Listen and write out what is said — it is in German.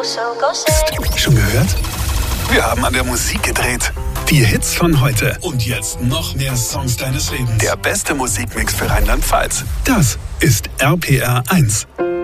Psst, schon gehört? Wir haben an der Musik gedreht. Die Hits von heute. Und jetzt noch mehr Songs deines Lebens. Der beste Musikmix für Rheinland-Pfalz. Das ist RPR 1.